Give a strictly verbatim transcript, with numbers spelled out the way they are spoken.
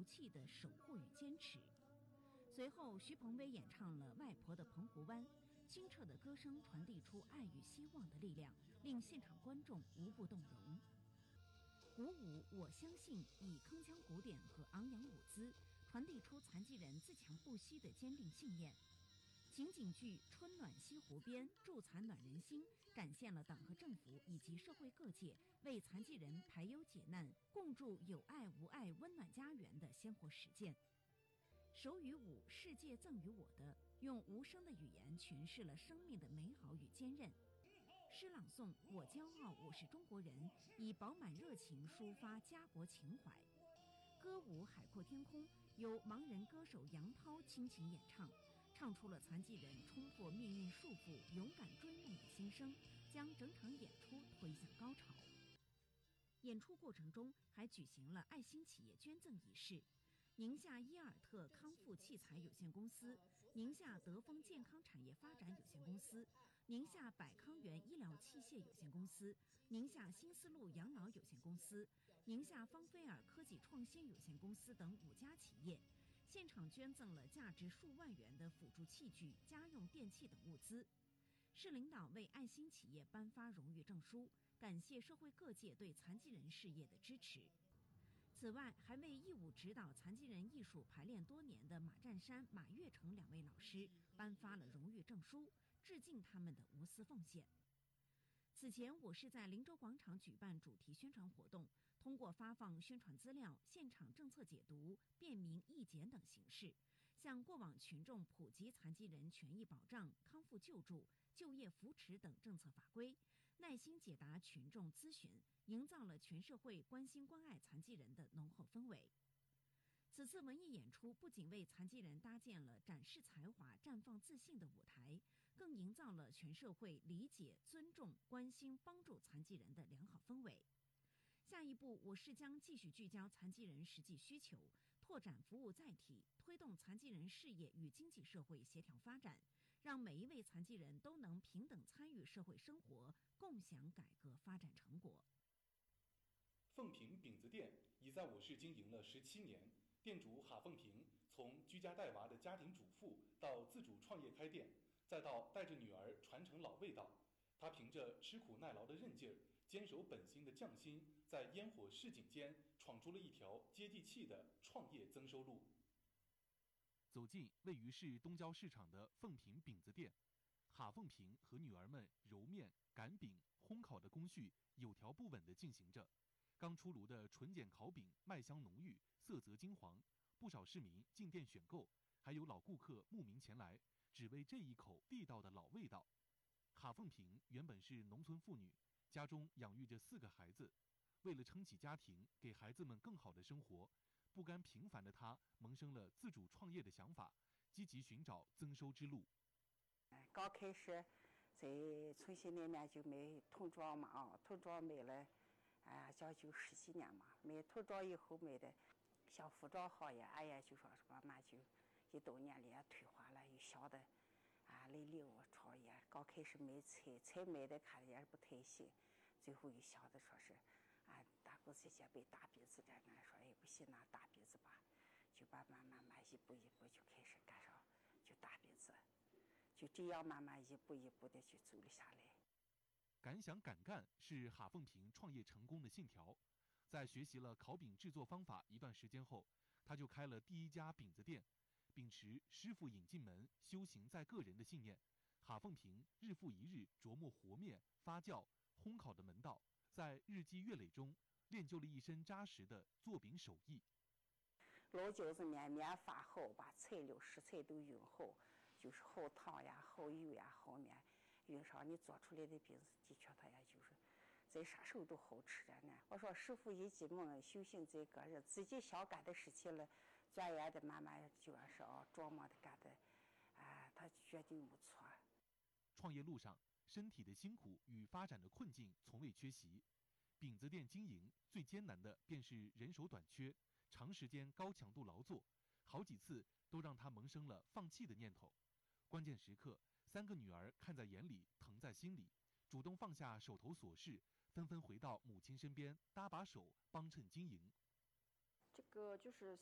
不弃的守护与坚持。随后，徐鹏威演唱了《外婆的澎湖湾》，清澈的歌声传递出爱与希望的力量，令现场观众无不动容。鼓舞我相信以铿锵鼓点和昂扬舞姿，传递出残疾人自强不息的坚定信念。情景剧《春暖西湖边》助残暖人心，展现了党和政府以及社会各界为残疾人排忧解难、共筑有爱无爱温暖家园的鲜活实践。手语舞《世界赠予我的》用无声的语言诠释了生命的美好与坚韧。诗朗诵《我骄傲，我是中国人》，以饱满热情抒发家国情怀。歌舞《海阔天空》由盲人歌手杨涛倾情演唱，唱出了残疾人冲破命运束缚、勇敢追梦的心声，将整场演出推向高潮。演出过程中还举行了爱心企业捐赠仪式。宁夏伊尔特康复器材有限公司、宁夏德丰健康产业发展有限公司、宁夏百康源医疗器械有限公司、宁夏新思路养老有限公司、宁夏芳菲尔科技创新有限公司等五家企业，现场捐赠了价值数万元的辅助器具、家用电器等物资。市领导为爱心企业颁发荣誉证书，感谢社会各界对残疾人事业的支持。此外，还为义务指导残疾人艺术排练多年的马占山、马跃成两位老师颁发了荣誉证书，致敬他们的无私奉献。此前，我市在灵州广场举办主题宣传活动，通过发放宣传资料、现场政策解读、便民意检等形式，向过往群众普及残疾人权益保障、康复救助、就业扶持等政策法规，耐心解答群众咨询，营造了全社会关心关爱残疾人的浓厚氛围。此次文艺演出不仅为残疾人搭建了展示才华、绽放自信的舞台，更营造了全社会理解、尊重、关心、帮助残疾人的良好氛围。下一步，我市将继续聚焦残疾人实际需求，拓展服务载体，推动残疾人事业与经济社会协调发展，让每一位残疾人都能平等参与社会生活，共享改革发展成果。 凤平饼子店已在我市经营了十七年。店主哈凤平从居家带娃的家庭主妇到自主创业开店，再到带着女儿传承老味道，他凭着吃苦耐劳的韧劲儿，坚守本心的匠心，在烟火市井间闯出了一条接地气的创业增收路。 走进位于市东郊市场的凤平饼子店，哈凤平和女儿们揉面、擀饼、烘烤的工序有条不紊地进行着。刚出炉的纯碱烤饼麦香浓郁，色泽金黄，不少市民进店选购，还有老顾客慕名前来，只为这一口地道的老味道。哈凤平原本是农村妇女，家中养育着四个孩子，为了撑起家庭，给孩子们更好的生活，不甘平凡的她萌生了自主创业的想法，积极寻找增收之路。 刚开始在村西那面就卖童装嘛啊，童装卖了啊，将近十几年嘛，卖童装以后卖的像服装行业，哎呀，就说是慢慢就一到年里也退化了，有小的啊来领我创业。刚开始卖菜，菜卖的看着也是不太行，最后有想的说是啊，大姑姐姐被大鼻子的，那说哎不行，拿大鼻子吧，就把慢慢慢一步一步就开始干上就大鼻子，就这样慢慢一步一步的就走了下来。 敢想敢干是哈凤平创业成功的信条。在学习了烤饼制作方法一段时间后，他就开了第一家饼子店。秉持师傅引进门，修行在个人的信念，哈凤平日复一日琢磨和面、发酵、烘烤的门道，在日积月累中练就了一身扎实的做饼手艺。 老饺子面面发好，把材料食材都用好，就是好糖呀、好油呀、好面。用上你做出来的饼子，的确它也就是在啥时候都好吃着呢。我说师傅一进门，修行在个人，自己想干的事情了，转眼的慢慢就是啊，琢磨的干的，啊，他决定不错。 创业路上，身体的辛苦与发展的困境从未缺席。饼子店经营最艰难的便是人手短缺，长时间高强度劳作，好几次都让他萌生了放弃的念头。关键时刻，三个女儿看在眼里，疼在心里，主动放下手头琐事，纷纷回到母亲身边，搭把手，帮衬经营。 这个就是